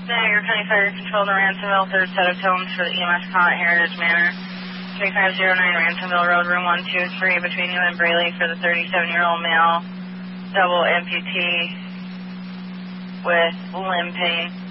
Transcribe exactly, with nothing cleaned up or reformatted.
Niagara County Fire Control to Ransomville, third set of tones for the E M S call at Heritage Manor. twenty-five oh nine Ransomville Road, room one two three, between you and Braley for the thirty-seven-year-old male, double amputee with limb pain.